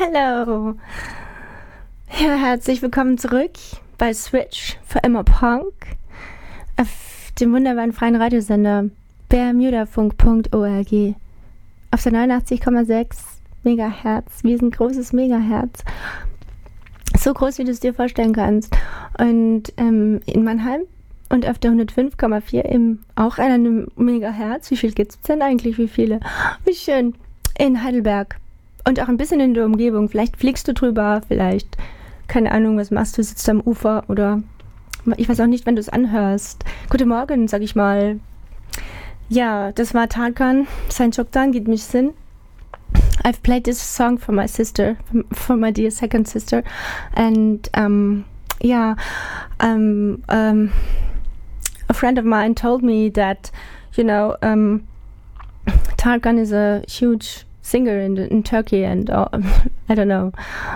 Hallo. Ja, herzlich willkommen zurück bei Switch für immer Punk auf dem wunderbaren freien Radiosender bermudafunk.org auf der 89,6 Megahertz. Wir sind großes Megahertz. So groß, wie du es dir vorstellen kannst. Und in Mannheim und auf der 105,4 eben auch einer Megahertz. Wie viel gibt es denn eigentlich? Wie viele? Wie schön. In Heidelberg. Und auch ein bisschen in der Umgebung. Vielleicht fliegst du drüber, vielleicht, keine Ahnung, was machst du, sitzt am Ufer oder ich weiß auch nicht, wenn du es anhörst. Guten Morgen, sag ich mal. Ja, das war Tarkan, sein Chokdan geht mich Sinn. I've played this song for my sister, for my dear second sister. And a friend of mine told me that, Tarkan is a huge singer in Turkey and I don't know,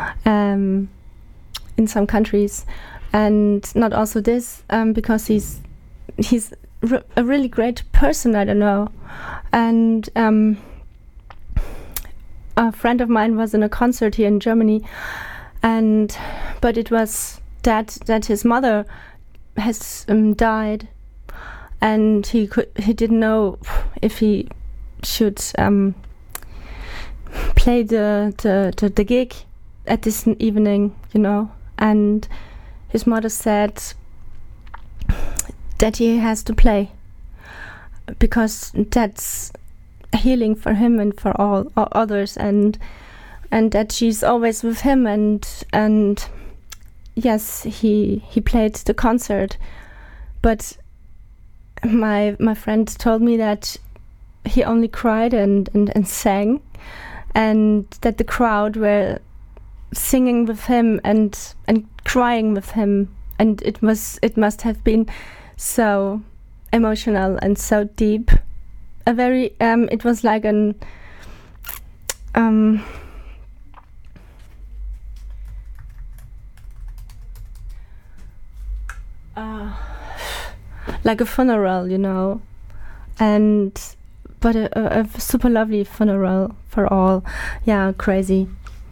in some countries, and not also this because he's a really great person. I don't know, and a friend of mine was in a concert here in Germany, but it was that his mother has died, and he didn't know if he should play the gig at this evening, and his mother said that he has to play because that's healing for him and for all others, and that she's always with him, and yes, he played the concert, but my friend told me that he only cried and sang, and that the crowd were singing with him and crying with him, and it must have been so emotional and so deep. It was like like a funeral, but a super lovely funeral for all. Ja, crazy.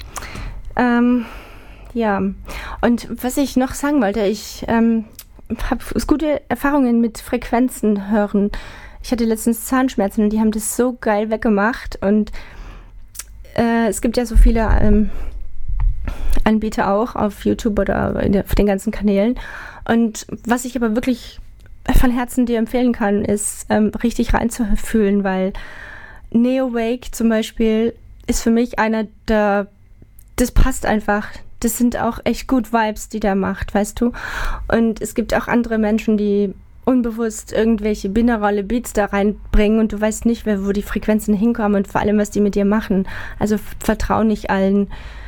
Ja, und was ich noch sagen wollte, ich habe gute Erfahrungen mit Frequenzen hören. Ich hatte letztens Zahnschmerzen und die haben das so geil weggemacht, und es gibt ja so viele Anbieter auch auf YouTube oder auf den ganzen Kanälen, und was ich aber wirklich von Herzen dir empfehlen kann, ist richtig reinzufühlen, weil Neo Wake zum Beispiel ist für mich einer das passt einfach. Das sind auch echt gut Vibes, die der macht, weißt du? Und es gibt auch andere Menschen, die unbewusst irgendwelche binaurale Beats da reinbringen und du weißt nicht, wo die Frequenzen hinkommen und vor allem, was die mit dir machen. Also vertrau nicht allen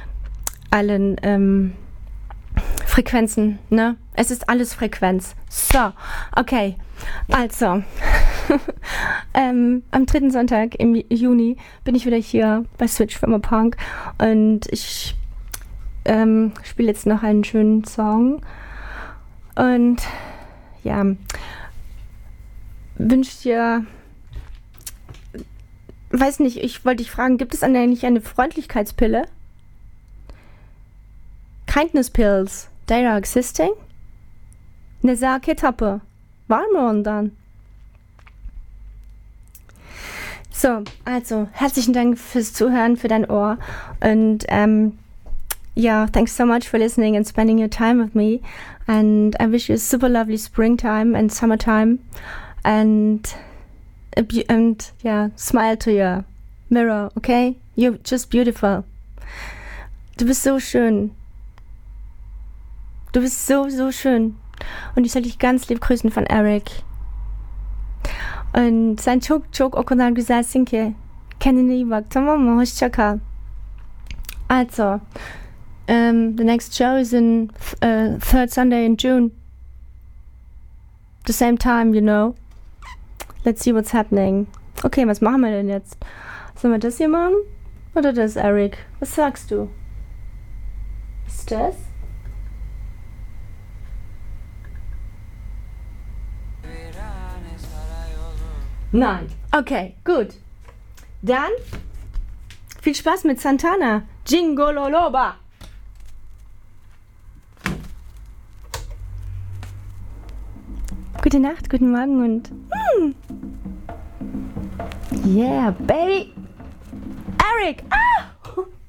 Frequenzen, ne? Es ist alles Frequenz. So, okay. Also, am 3. Sonntag im Juni bin ich wieder hier bei Switch für immer Punk, und ich spiele jetzt noch einen schönen Song. Und ja, wünsche dir, weiß nicht, ich wollte dich fragen, gibt es eigentlich eine Freundlichkeitspille? Kindness pills, they are existing? Nezaketappe, warme und dann. So, also, herzlichen Dank fürs Zuhören, für dein Ohr, und thanks so much for listening and spending your time with me, and I wish you a super lovely springtime and summertime, and smile to your mirror, okay? You're just beautiful. Du bist so schön. Du bist so, so schön. Und ich soll dich ganz lieb grüßen von Eric. Und sen çok o kadar güzelsin ki. Kendine iyi bak, tamam mı? Hoşça kal. Also, the next show is in third Sunday in June. The same time, Let's see what's happening. Okay, was machen wir denn jetzt? Sollen wir das hier machen? Oder das, Eric? Was sagst du? Ist das? Nein. Okay, gut. Dann Viel Spaß mit Santana. Jingololoba. Gute Nacht, guten Morgen und yeah, baby. Eric.